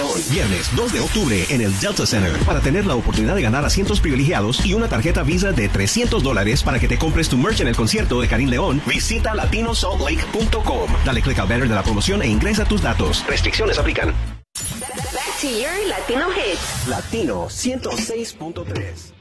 León. Viernes 2 de octubre en el Delta Center. Para tener la oportunidad de ganar asientos privilegiados y una tarjeta Visa de $300 para que te compres tu merch en el concierto de Karim León, visita latinosaltlake.com. Dale click al banner de la promoción e ingresa tus datos. Restricciones aplican. Back to your Latino hits. Latino 106.3.